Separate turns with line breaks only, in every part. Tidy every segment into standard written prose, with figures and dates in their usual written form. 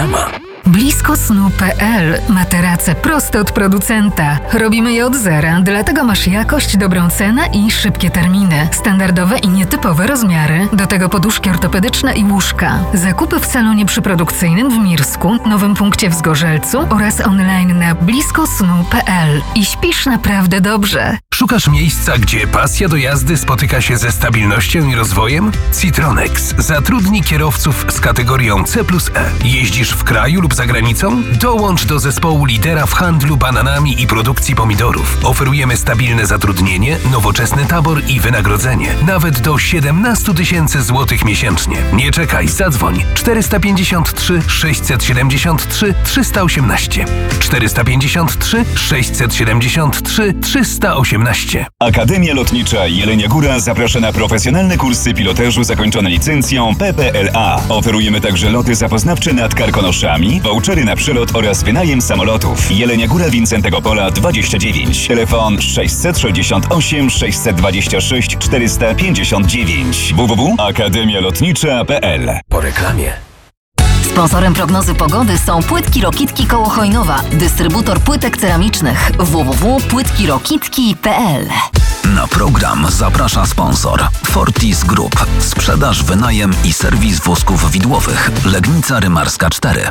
reklama.
Bliskosnu.pl. Materace prosto od producenta. Robimy je od zera, dlatego masz jakość, dobrą cenę i szybkie terminy. Standardowe i nietypowe rozmiary. Do tego poduszki ortopedyczne i łóżka. Zakupy w salonie przyprodukcyjnym w Mirsku, nowym punkcie w Zgorzelcu oraz online na bliskosnu.pl. I śpisz naprawdę dobrze.
Szukasz miejsca, gdzie pasja do jazdy spotyka się ze stabilnością i rozwojem? Citronex zatrudni kierowców z kategorią C+E. Jeździsz w kraju lub za granicą? Dołącz do zespołu lidera w handlu bananami i produkcji pomidorów. Oferujemy stabilne zatrudnienie, nowoczesny tabor i wynagrodzenie. Nawet do 17 000 złotych miesięcznie. Nie czekaj, zadzwoń. 453 673 318. 453 673 318.
Akademia Lotnicza Jelenia Góra zaprasza na profesjonalne kursy pilotażu zakończone licencją PPLA. Oferujemy także loty zapoznawcze nad Karkonoszami, vouchery na przylot oraz wynajem samolotów. Jelenia Góra, Wincentego Pola 29. Telefon 668 626 459. www.akademialotnicza.pl.
Po reklamie.
Sponsorem prognozy pogody są Płytki Rokitki koło Chojnowa, dystrybutor płytek ceramicznych www.płytkirokitki.pl.
Na program zaprasza sponsor Fortis Group. Sprzedaż, wynajem i serwis wózków widłowych. Legnica Rymarska 4.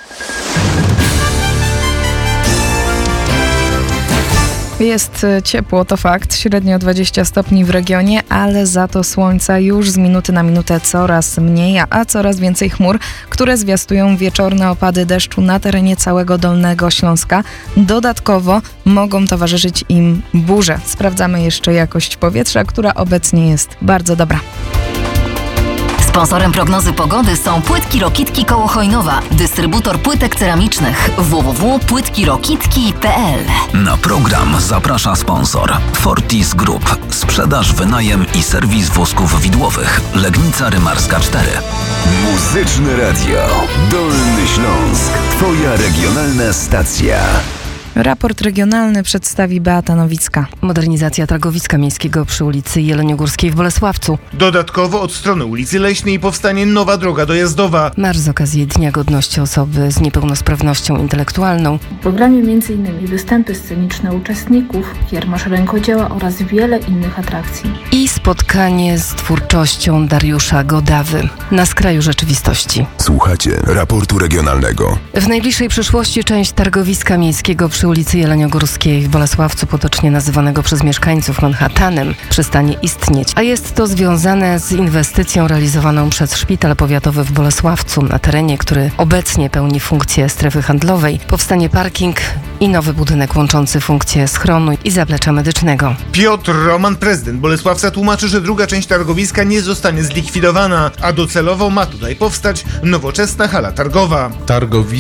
Jest ciepło, to fakt, średnio 20 stopni w regionie, ale za to słońca już z minuty na minutę coraz mniej, a coraz więcej chmur, które zwiastują wieczorne opady deszczu na terenie całego Dolnego Śląska. Dodatkowo mogą towarzyszyć im burze. Sprawdzamy jeszcze jakość powietrza, która obecnie jest bardzo dobra.
Sponsorem prognozy pogody są Płytki Rokitki koło Chojnowa, dystrybutor płytek ceramicznych www.płytkirokitki.pl.
Na program zaprasza sponsor Fortis Group. Sprzedaż, wynajem i serwis wózków widłowych. Legnica Rymarska 4.
Muzyczne Radio. Dolny Śląsk. Twoja regionalna stacja.
Raport regionalny przedstawi Beata Nowicka.
Modernizacja targowiska miejskiego przy ulicy Jeleniogórskiej w Bolesławcu.
Dodatkowo od strony ulicy Leśnej powstanie nowa droga dojazdowa.
Marsz z okazji Dnia Godności Osoby z Niepełnosprawnością Intelektualną.
W programie m.in. występy sceniczne uczestników, kiermasz rękodzieła oraz wiele innych atrakcji.
I spotkanie z twórczością Dariusza Godawy. Na skraju rzeczywistości.
Słuchacie raportu regionalnego.
W najbliższej przyszłości część targowiska miejskiego przy ulicy Jeleniogórskiej w Bolesławcu, potocznie nazywanego przez mieszkańców Manhattanem, przestanie istnieć. A jest to związane z inwestycją realizowaną przez Szpital Powiatowy w Bolesławcu. Na terenie, który obecnie pełni funkcję strefy handlowej, powstanie parking i nowy budynek łączący funkcję schronu i zaplecza medycznego.
Piotr Roman, prezydent Bolesławca, tłumaczy, że druga część targowiska nie zostanie zlikwidowana, a docelowo ma tutaj powstać nowoczesna hala targowa.